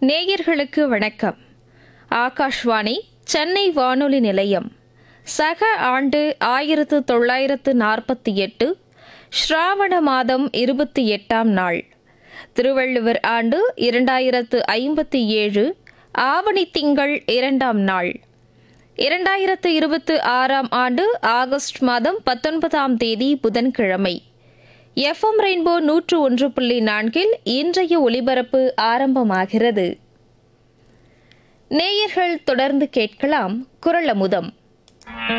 நேயர்களுக்கு வணக்கம். ஆகாஷ்வாணி சென்னை வானொலி நிலையம். சக ஆண்டு 1948 ஸ்ராவண மாதம் 28ஆம் நாள். திருவள்ளுவர் ஆண்டு 2057 ஆவணி திங்கள் 2ஆம் நாள். 2026ஆம் ஆண்டு ஆகஸ்ட் மாதம் 19ஆம் தேதி புதன்கிழமை. எஃப்எம் ரெயின்போ 101.4 இன்றைய ஒலிபரப்பு ஆரம்பமாகிறது. நேயர்கள் தொடர்ந்து கேட்கலாம் குரல் அமுதம்.